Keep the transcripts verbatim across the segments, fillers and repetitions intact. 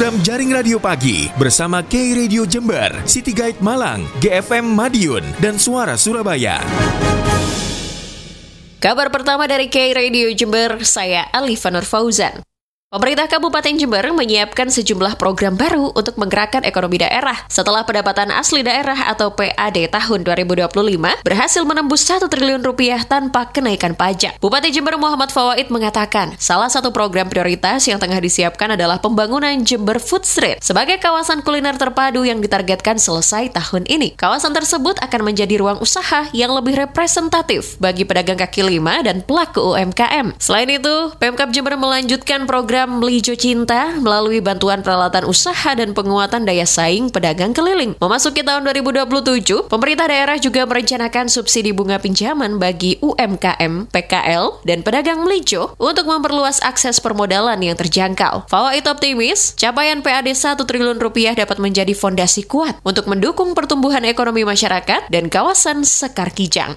program Jaring Radio Pagi bersama K Radio Jember, City Guide Malang, G F M Madiun, dan Suara Surabaya. Kabar pertama dari K Radio Jember, saya Alifa Nur Fauzan. Pemerintah Kabupaten Jember menyiapkan sejumlah program baru untuk menggerakkan ekonomi daerah setelah pendapatan asli daerah atau P A D tahun dua ribu dua puluh lima berhasil menembus satu triliun rupiah tanpa kenaikan pajak. Bupati Jember Muhammad Fawaid mengatakan, salah satu program prioritas yang tengah disiapkan adalah pembangunan Jember Food Street sebagai kawasan kuliner terpadu yang ditargetkan selesai tahun ini. Kawasan tersebut akan menjadi ruang usaha yang lebih representatif bagi pedagang kaki lima dan pelaku U M K M. Selain itu, Pemkab Jember melanjutkan program Melijo Cinta melalui bantuan peralatan usaha dan penguatan daya saing pedagang keliling. Memasuki tahun dua ribu dua puluh tujuh, pemerintah daerah juga merencanakan subsidi bunga pinjaman bagi U M K M, P K L, dan pedagang Melijo untuk memperluas akses permodalan yang terjangkau. Fawaid optimis, capaian P A D satu triliun rupiah dapat menjadi fondasi kuat untuk mendukung pertumbuhan ekonomi masyarakat dan kawasan Sekar Kijang.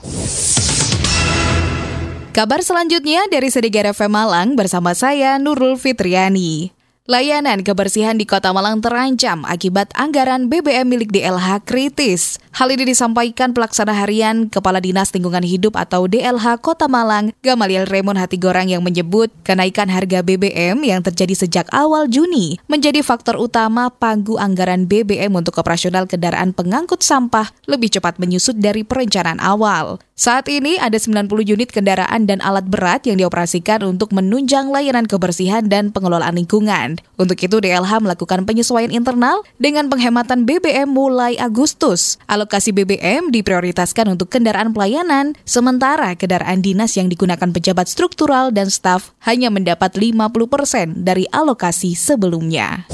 Kabar selanjutnya dari Sedigara F M Malang bersama saya Nurul Fitriani. Layanan kebersihan di Kota Malang terancam akibat anggaran B B M milik D L H kritis. Hal ini disampaikan Pelaksana Harian Kepala Dinas Lingkungan Hidup atau D L H Kota Malang, Gamaliel Raymond Hatigorang, yang menyebut kenaikan harga B B M yang terjadi sejak awal Juni menjadi faktor utama pagu anggaran B B M untuk operasional kendaraan pengangkut sampah lebih cepat menyusut dari perencanaan awal. Saat ini ada sembilan puluh unit kendaraan dan alat berat yang dioperasikan untuk menunjang layanan kebersihan dan pengelolaan lingkungan. Untuk itu D L H melakukan penyesuaian internal dengan penghematan B B M mulai Agustus. Alokasi B B M diprioritaskan untuk kendaraan pelayanan, sementara kendaraan dinas yang digunakan pejabat struktural dan staf hanya mendapat lima puluh persen dari alokasi sebelumnya.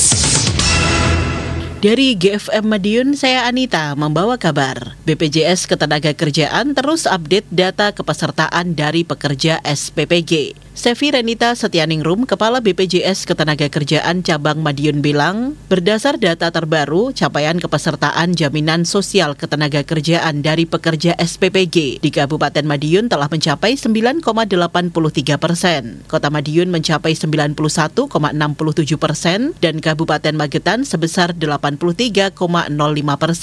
Dari G F M Madiun, saya Anita membawa kabar. B P J S Ketenagakerjaan terus update data kepesertaan dari pekerja S P P G. Sevi Renita Setianingrum, Kepala B P J S Ketenagakerjaan Cabang Madiun bilang, berdasar data terbaru, capaian kepesertaan jaminan sosial ketenagakerjaan dari pekerja S P P G di Kabupaten Madiun telah mencapai sembilan koma delapan tiga persen. Kota Madiun mencapai sembilan puluh satu koma enam tujuh persen dan Kabupaten Magetan sebesar delapan puluh tiga koma nol lima persen.